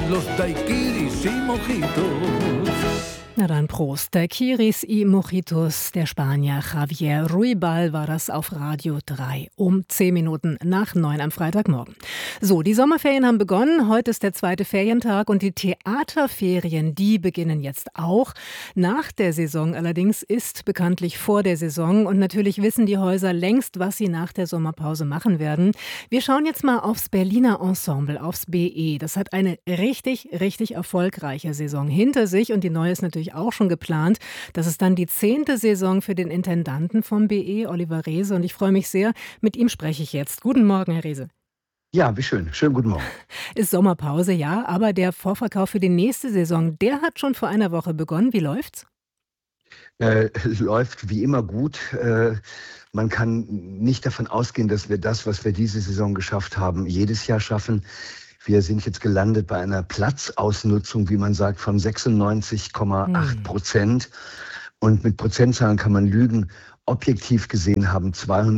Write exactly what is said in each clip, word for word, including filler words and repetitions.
los daiquiris y mojitos. Na dann Prost. Daiquiris y Mojitos, der Spanier Javier Ruibal war das auf Radio drei um zehn Minuten nach neun am Freitagmorgen. So, die Sommerferien haben begonnen. Heute ist der zweite Ferientag und die Theaterferien, die beginnen jetzt auch. Nach der Saison allerdings ist bekanntlich vor der Saison und natürlich wissen die Häuser längst, was sie nach der Sommerpause machen werden. Wir schauen jetzt mal aufs Berliner Ensemble, aufs B E. Das hat eine richtig, richtig erfolgreiche Saison hinter sich und die neue ist natürlich auch schon geplant. Das ist dann die zehnte Saison für den Intendanten vom B E, Oliver Reese. Und ich freue mich sehr, mit ihm spreche ich jetzt. Guten Morgen, Herr Reese. Ja, wie schön. Schönen guten Morgen. Ist Sommerpause, ja, aber der Vorverkauf für die nächste Saison, der hat schon vor einer Woche begonnen. Wie läuft's? Äh, läuft wie immer gut. Äh, man kann nicht davon ausgehen, dass wir das, was wir diese Saison geschafft haben, jedes Jahr schaffen. Wir sind jetzt gelandet bei einer Platzausnutzung, wie man sagt, von sechsundneunzig Komma acht Prozent. Und mit Prozentzahlen kann man lügen. Objektiv gesehen haben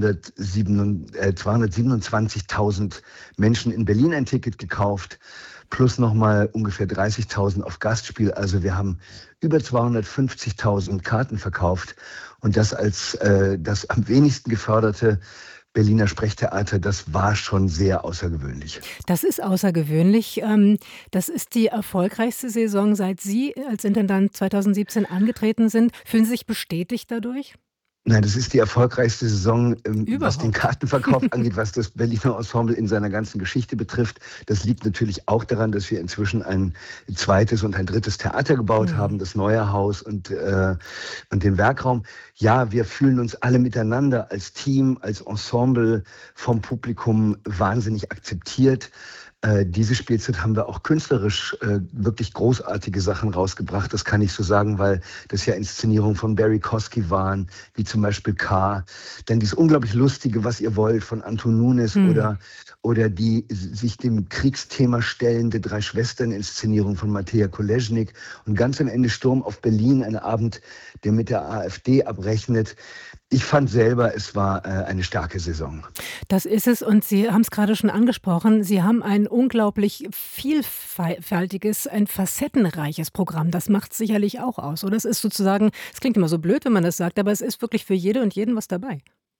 zweihundertsiebenundzwanzigtausend Menschen in Berlin ein Ticket gekauft, plus nochmal ungefähr dreißigtausend auf Gastspiel. Also wir haben über zweihundertfünfzigtausend Karten verkauft. Und das als äh, das am wenigsten geförderte Berliner Sprechtheater, das war schon sehr außergewöhnlich. Das ist außergewöhnlich. Das ist die erfolgreichste Saison, seit Sie als Intendant zweitausendsiebzehn angetreten sind. Fühlen Sie sich bestätigt dadurch? Nein, das ist die erfolgreichste Saison, ähm, was Überhaupt. den Kartenverkauf angeht, was das Berliner Ensemble in seiner ganzen Geschichte betrifft. Das liegt natürlich auch daran, dass wir inzwischen ein zweites und ein drittes Theater gebaut mhm. haben, das Neue Haus und, äh, und den Werkraum. Ja, wir fühlen uns alle miteinander als Team, als Ensemble vom Publikum wahnsinnig akzeptiert. Äh, diese Spielzeit haben wir auch künstlerisch äh, wirklich großartige Sachen rausgebracht. Das kann ich so sagen, weil das ja Inszenierungen von Barry Kosky waren, wie zum Beispiel K. Dann dieses unglaublich lustige, was ihr wollt, von Anton Nunes hm. oder, oder die sich dem Kriegsthema stellende Drei-Schwestern-Inszenierung von Matej Kolesnik. Und ganz am Ende Sturm auf Berlin, ein Abend, der mit der AfD abrechnet. Ich fand selber, es war äh, eine starke Saison. Das ist es und Sie haben es gerade schon angesprochen. Sie haben ein unglaublich vielfältiges, ein facettenreiches Programm. Das macht es sicherlich auch aus, oder? Es ist sozusagen, es klingt immer so blöd, wenn man das sagt, aber es ist wirklich für jede und jeden was dabei.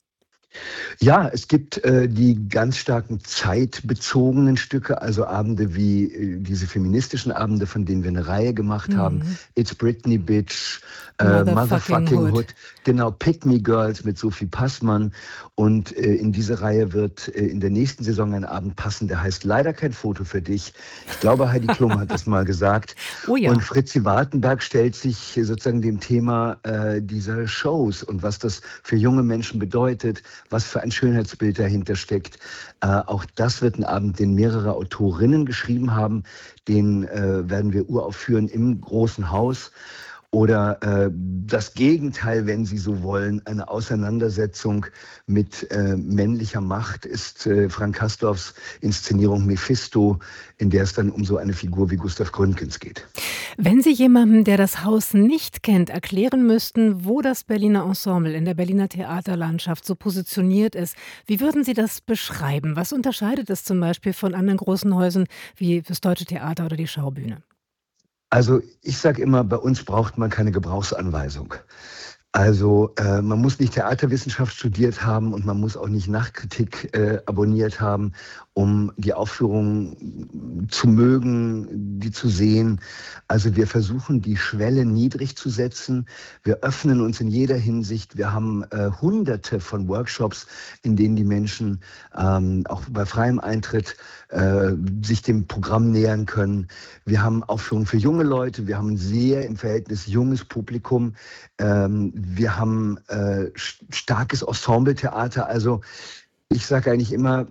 Ja, es gibt äh, die ganz starken zeitbezogenen Stücke, also Abende wie äh, diese feministischen Abende, von denen wir eine Reihe gemacht mhm. haben. It's Britney Bitch, äh, Motherfucking, Motherfucking Hood. Hood, genau, Pick Me Girls mit Sophie Passmann. Und äh, in diese Reihe wird äh, in der nächsten Saison ein Abend passen, der heißt Leider kein Foto für dich. Ich glaube, Heidi Klum hat das mal gesagt. Oh ja. Und Fritzi Wartenberg stellt sich sozusagen dem Thema äh, dieser Shows und was das für junge Menschen bedeutet, was für ein Schönheitsbild dahinter steckt. Äh, auch das wird ein Abend, den mehrere Autorinnen geschrieben haben. Den äh, werden wir uraufführen im Großen Haus. Oder äh, das Gegenteil, wenn Sie so wollen, eine Auseinandersetzung mit äh, männlicher Macht ist äh, Frank Kastorfs Inszenierung Mephisto, in der es dann um so eine Figur wie Gustav Gründgens geht. Wenn Sie jemandem, der das Haus nicht kennt, erklären müssten, wo das Berliner Ensemble in der Berliner Theaterlandschaft so positioniert ist, wie würden Sie das beschreiben? Was unterscheidet es zum Beispiel von anderen großen Häusern wie das Deutsche Theater oder die Schaubühne? Also ich sage immer, bei uns braucht man keine Gebrauchsanweisung. Also äh, man muss nicht Theaterwissenschaft studiert haben und man muss auch nicht Nachkritik äh, abonniert haben, um die Aufführung zu mögen, die zu sehen. Also wir versuchen, die Schwelle niedrig zu setzen. Wir öffnen uns in jeder Hinsicht. Wir haben äh, hunderte von Workshops, in denen die Menschen ähm, auch bei freiem Eintritt äh, sich dem Programm nähern können. Wir haben Aufführungen für junge Leute. Wir haben ein sehr im Verhältnis junges Publikum. Ähm, wir haben äh, starkes Ensembletheater. Also ich sage eigentlich immer,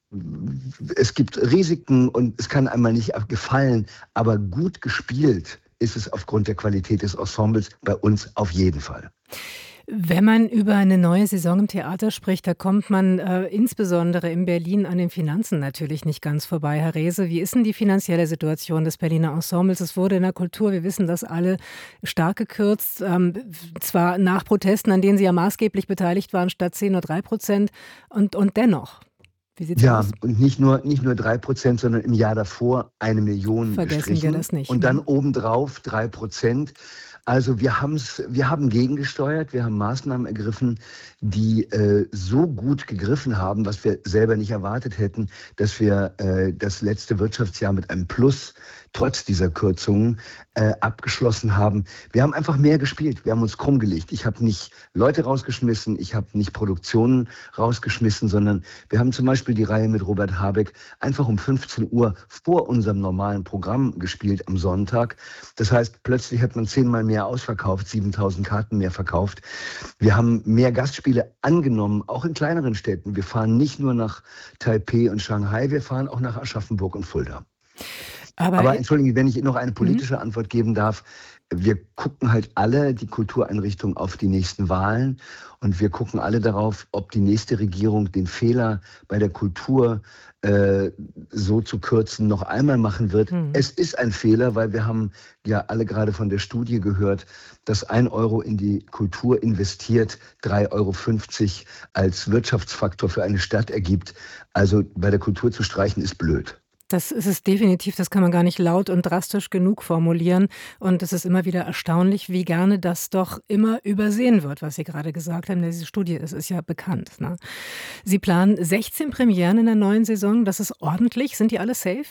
es gibt Risiken und es kann einmal nicht gefallen, aber gut gespielt ist es aufgrund der Qualität des Ensembles bei uns auf jeden Fall. Wenn man über eine neue Saison im Theater spricht, da kommt man äh, insbesondere in Berlin an den Finanzen natürlich nicht ganz vorbei. Herr Reese, wie ist denn die finanzielle Situation des Berliner Ensembles? Es wurde in der Kultur, wir wissen das alle, stark gekürzt. Ähm, zwar nach Protesten, an denen Sie ja maßgeblich beteiligt waren, statt zehn nur drei Prozent. Und, und dennoch. Wie sieht's Ja, aus? und nicht nur, nicht nur drei Prozent, sondern im Jahr davor eine Million Vergessen wir gestrichen das nicht. und dann Ne? obendrauf drei Prozent. Also wir haben's, wir haben gegengesteuert, wir haben Maßnahmen ergriffen, die äh, so gut gegriffen haben, was wir selber nicht erwartet hätten, dass wir äh, das letzte Wirtschaftsjahr mit einem Plus trotz dieser Kürzungen äh, abgeschlossen haben. Wir haben einfach mehr gespielt, wir haben uns krumm gelegt. Ich habe nicht Leute rausgeschmissen, ich habe nicht Produktionen rausgeschmissen, sondern wir haben zum Beispiel die Reihe mit Robert Habeck einfach um fünfzehn Uhr vor unserem normalen Programm gespielt am Sonntag. Das heißt, plötzlich hat man zehnmal mehr ausverkauft, siebentausend Karten mehr verkauft. Wir haben mehr Gastspiele angenommen, auch in kleineren Städten. Wir fahren nicht nur nach Taipei und Shanghai, wir fahren auch nach Aschaffenburg und Fulda. Aber Aber äh, entschuldigen, wenn ich Ihnen noch eine mhm. politische Antwort geben darf. Wir gucken halt alle, die Kultureinrichtungen, auf die nächsten Wahlen. Und wir gucken alle darauf, ob die nächste Regierung den Fehler bei der Kultur äh, so zu kürzen noch einmal machen wird. Mhm. Es ist ein Fehler, weil wir haben ja alle gerade von der Studie gehört, dass ein Euro in die Kultur investiert, drei Euro fünfzig als Wirtschaftsfaktor für eine Stadt ergibt. Also bei der Kultur zu streichen ist blöd. Das ist es definitiv, das kann man gar nicht laut und drastisch genug formulieren. Und es ist immer wieder erstaunlich, wie gerne das doch immer übersehen wird, was Sie gerade gesagt haben. Diese Studie, es ist ja bekannt. Ne? Sie planen sechzehn Premieren in der neuen Saison, das ist ordentlich. Sind die alle safe?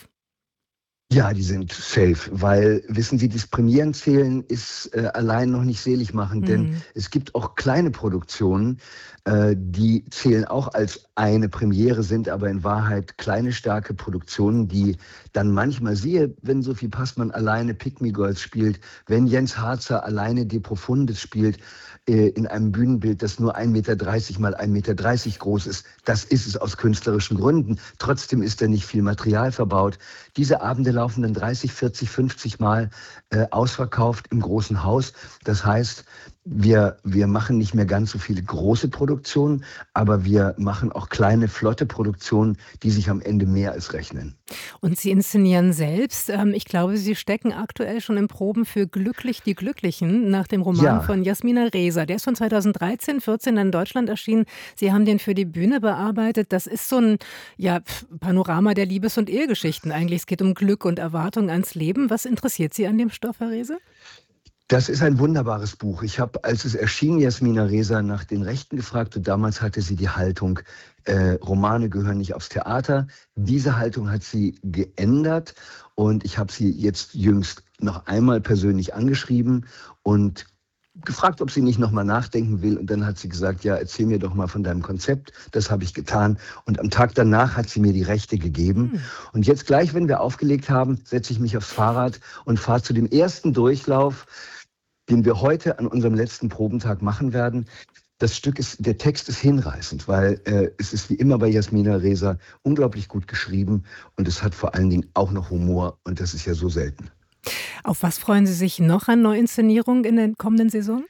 Ja, die sind safe, weil, wissen Sie, das Premierenzählen ist äh, allein noch nicht selig machen, denn Mhm. es gibt auch kleine Produktionen, äh, die zählen auch als eine Premiere, sind aber in Wahrheit kleine, starke Produktionen, die dann manchmal, siehe, wenn Sophie Passmann alleine Pick Me Girls spielt, wenn Jens Harzer alleine De Profundis spielt, äh, in einem Bühnenbild, das nur ein Meter dreißig mal ein Meter dreißig groß ist. Das ist es aus künstlerischen Gründen. Trotzdem ist da nicht viel Material verbaut. Diese Abende laufen dann dreißig, vierzig, fünfzig Mal äh, ausverkauft im großen Haus. Das heißt, wir, wir machen nicht mehr ganz so viele große Produktionen, aber wir machen auch kleine, flotte Produktionen, die sich am Ende mehr als rechnen. Und Sie inszenieren selbst. Ähm, ich glaube, Sie stecken aktuell schon in Proben für Glücklich die Glücklichen nach dem Roman Ja, von Jasmina Reza. Der ist von zweitausenddreizehn, vierzehn in Deutschland erschienen. Sie haben den für die Bühne bearbeitet. Das ist so ein ja, pf, Panorama der Liebes- und Ehegeschichten eigentlich. Es geht um Glück und Erwartung ans Leben. Was interessiert Sie an dem Stoff, Herr Rehse? das ist ein wunderbares Buch. Ich habe, als es erschien, Jasmina Reza nach den Rechten gefragt und damals hatte sie die Haltung, äh, Romane gehören nicht aufs Theater. Diese Haltung hat sie geändert und ich habe sie jetzt jüngst noch einmal persönlich angeschrieben und gefragt, ob sie nicht nochmal nachdenken will. Und dann hat sie gesagt, ja, erzähl mir doch mal von deinem Konzept. Das habe ich getan. Und am Tag danach hat sie mir die Rechte gegeben. Hm. Und jetzt gleich, wenn wir aufgelegt haben, setze ich mich aufs Fahrrad und fahre zu dem ersten Durchlauf, den wir heute an unserem letzten Probentag machen werden. Das Stück ist, der Text ist hinreißend, weil äh, es ist wie immer bei Jasmina Reza unglaublich gut geschrieben und es hat vor allen Dingen auch noch Humor und das ist ja so selten. Auf was freuen Sie sich noch an Neuinszenierungen in der kommenden Saison?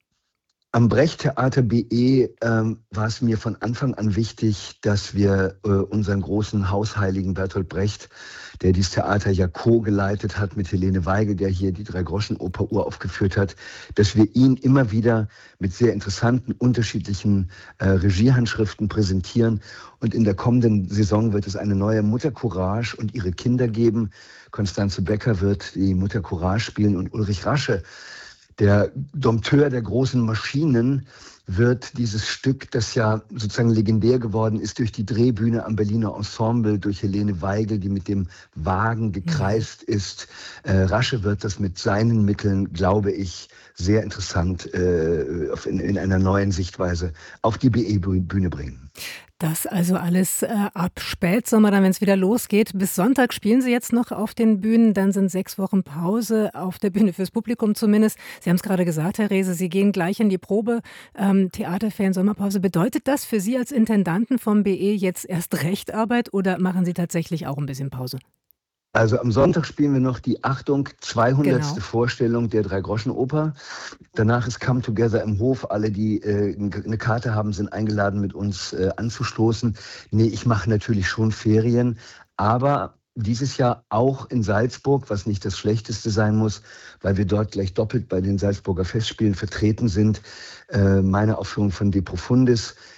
Am Brecht-Theater B E ähm, war es mir von Anfang an wichtig, dass wir äh, unseren großen Hausheiligen Bertolt Brecht, der dieses Theater ja co-geleitet hat mit Helene Weigel, der hier die Drei-Groschen-Oper uraufgeführt hat, dass wir ihn immer wieder mit sehr interessanten, unterschiedlichen äh, Regiehandschriften präsentieren. Und in der kommenden Saison wird es eine neue Mutter Courage und ihre Kinder geben. Constanze Becker wird die Mutter Courage spielen und Ulrich Rasche, der Dompteur der großen Maschinen, wird dieses Stück, das ja sozusagen legendär geworden ist durch die Drehbühne am Berliner Ensemble, durch Helene Weigel, die mit dem Wagen gekreist ist. Äh, Rasche wird das mit seinen Mitteln, glaube ich, sehr interessant äh, in, in einer neuen Sichtweise auf die B E-Bühne bringen. Das also alles äh, ab Spätsommer, dann wenn es wieder losgeht. Bis Sonntag spielen Sie jetzt noch auf den Bühnen, dann sind sechs Wochen Pause auf der Bühne, fürs Publikum zumindest. Sie haben es gerade gesagt, Herr Rehse, Sie gehen gleich in die Probe. Ähm, Theaterferien, Sommerpause. Bedeutet das für Sie als Intendanten vom B E jetzt erst recht Arbeit oder machen Sie tatsächlich auch ein bisschen Pause? Also am Sonntag spielen wir noch die, Achtung, zweihundertste Genau. Vorstellung der Drei-Groschen-Oper. Danach ist Come Together im Hof. Alle, die äh, eine Karte haben, sind eingeladen, mit uns äh, anzustoßen. Nee, ich mache natürlich schon Ferien, aber dieses Jahr auch in Salzburg, was nicht das Schlechteste sein muss, weil wir dort gleich doppelt bei den Salzburger Festspielen vertreten sind. Äh, meine Aufführung von De Profundis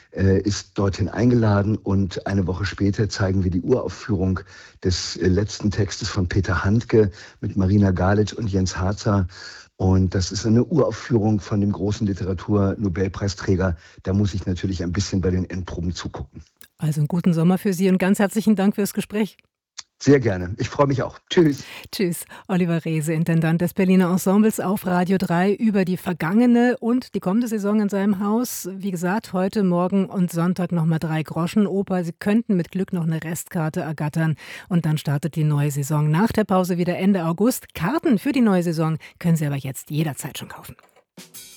äh, ist dorthin eingeladen und eine Woche später zeigen wir die Uraufführung des äh, letzten Textes von Peter Handke mit Marina Galic und Jens Harzer. Und das ist eine Uraufführung von dem großen Literatur-Nobelpreisträger. Da muss ich natürlich ein bisschen bei den Endproben zugucken. Also einen guten Sommer für Sie und ganz herzlichen Dank fürs Gespräch. Sehr gerne. Ich freue mich auch. Tschüss. Tschüss. Oliver Reese, Intendant des Berliner Ensembles auf Radio drei über die vergangene und die kommende Saison in seinem Haus. Wie gesagt, heute, morgen und Sonntag nochmal drei Groschen Oper. Sie könnten mit Glück noch eine Restkarte ergattern. Und dann startet die neue Saison nach der Pause wieder Ende August. Karten für die neue Saison können Sie aber jetzt jederzeit schon kaufen.